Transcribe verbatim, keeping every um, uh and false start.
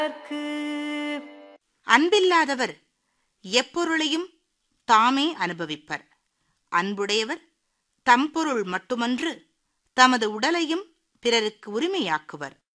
அன்பில்லாதவர் எப்பொருளையும் தாமே அனுபவிப்பர். அன்புடையவர் தம்பொருள் மட்டுமன்று தமது உடலையும் பிறருக்கு உரிமையாக்குவர்.